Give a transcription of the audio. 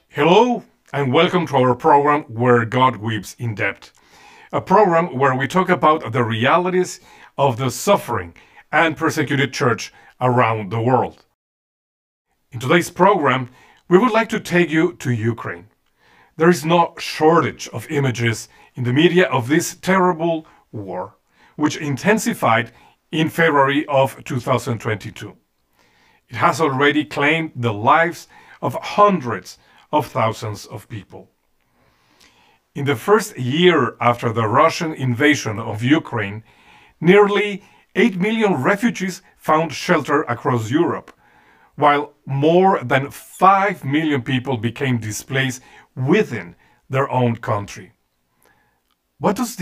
Hello and welcome to our program Where God Weeps in Depth, a program where we talk about the realities of the suffering and persecuted church around the world. In today's program, we would like to take you to Ukraine. There is no shortage of images in the media of this terrible war, which intensified in February of 2022. It has already claimed the lives of hundreds of thousands of people. In the first year after the Russian invasion of Ukraine, nearly 8 million refugees found shelter across Europe, while more than 5 million people became displaced within their own country. What does